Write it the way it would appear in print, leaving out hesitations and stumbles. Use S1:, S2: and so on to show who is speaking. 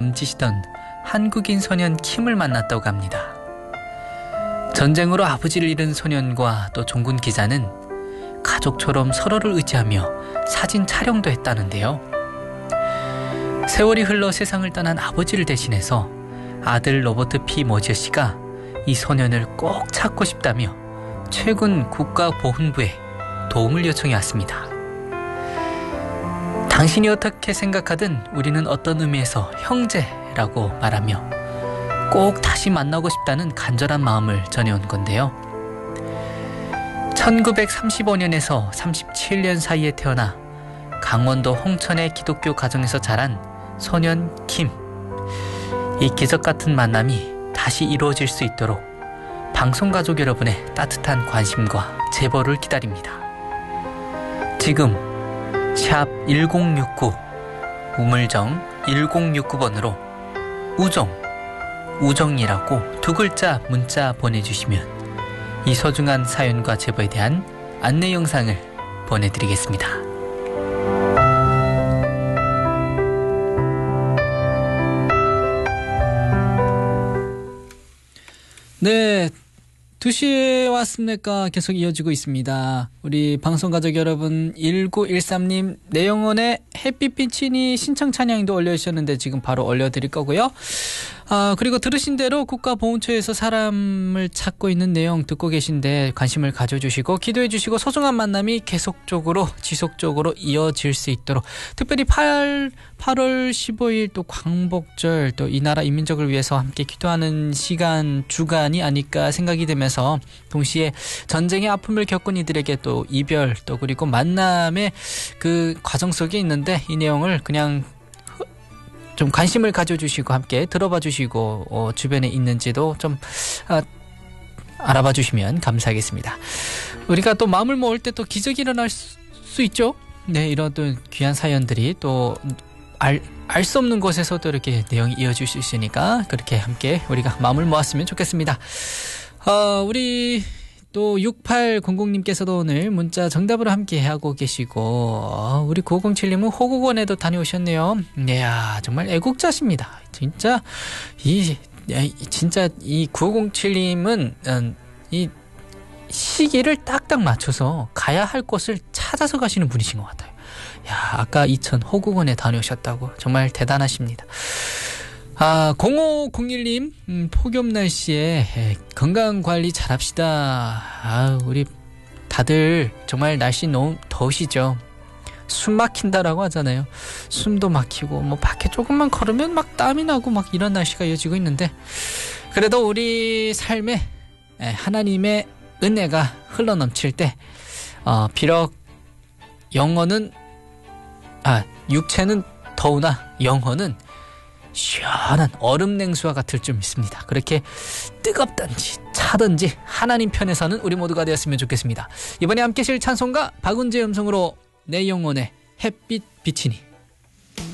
S1: 넘치시던 한국인 소년 킴을 만났다고 합니다. 전쟁으로 아버지를 잃은 소년과 또 종군 기자는 가족처럼 서로를 의지하며 사진 촬영도 했다는데요. 세월이 흘러 세상을 떠난 아버지를 대신해서 아들 로버트 P. 머지어 씨가 이 소년을 꼭 찾고 싶다며 최근 국가보훈부에 도움을 요청해 왔습니다. 당신이 어떻게 생각하든 우리는 어떤 의미에서 형제라고 말하며 꼭 다시 만나고 싶다는 간절한 마음을 전해온 건데요. 1935년에서 37년 사이에 태어나 강원도 홍천의 기독교 가정에서 자란 소년 킴. 이 기적 같은 만남이 다시 이루어질 수 있도록 방송가족 여러분의 따뜻한 관심과 제보를 기다립니다. 지금 샵 1069 우물정 1069번으로 우정이라고 두 글자 문자 보내주시면 이 소중한 사연과 제보에 대한 안내 영상을 보내드리겠습니다. 네, 2시에 왔습니까? 계속 이어지고 있습니다. 우리 방송가족 여러분, 1913님 내영원의 햇빛비치니 신청 찬양도 올려주셨는데 지금 바로 올려드릴 거고요. 그리고 들으신 대로 국가보훈처에서 사람을 찾고 있는 내용 듣고 계신데 관심을 가져주시고 기도해 주시고 소중한 만남이 계속적으로 지속적으로 이어질 수 있도록 특별히 8월 15일 또 광복절 또 이 나라 인민족을 위해서 함께 기도하는 시간 주간이 아닐까 생각이 되면서 동시에 전쟁의 아픔을 겪은 이들에게 또 이별 또 그리고 만남의 그 과정 속에 있는데 이 내용을 그냥 좀 관심을 가져주시고 함께 들어봐 주시고 주변에 있는지도 좀 알아봐 주시면 감사하겠습니다. 우리가 또 마음을 모을 때 또 기적이 일어날 수 있죠. 네, 이런 또 귀한 사연들이 또 알 수 없는 곳에서도 이렇게 내용이 이어질 수 있으니까 그렇게 함께 우리가 마음을 모았으면 좋겠습니다. 우리 또 6800님께서도 오늘 문자 정답으로 함께 하고 계시고 우리 9507님은 호국원에도 다녀오셨네요. 이야, 정말 애국자십니다. 진짜 이 9507님은 이 시기를 딱딱 맞춰서 가야 할 곳을 찾아서 가시는 분이신 것 같아요. 야, 아까 이천 호국원에 다녀오셨다고 정말 대단하십니다. 0501님 폭염 날씨에 건강관리 잘합시다. 우리 다들 정말 날씨 너무 더우시죠. 숨 막힌다라고 하잖아요. 숨도 막히고 뭐 밖에 조금만 걸으면 막 땀이 나고 막 이런 날씨가 이어지고 있는데 그래도 우리 삶에 하나님의 은혜가 흘러넘칠 때 비록 육체는 더우나 영혼은 시원한 얼음 냉수와 같을 줄 믿습니다. 그렇게 뜨겁든지 차든지 하나님 편에서는 우리 모두가 되었으면 좋겠습니다. 이번에 함께 하실 찬송가 박은재 음성으로 내 영혼에 햇빛 비치니.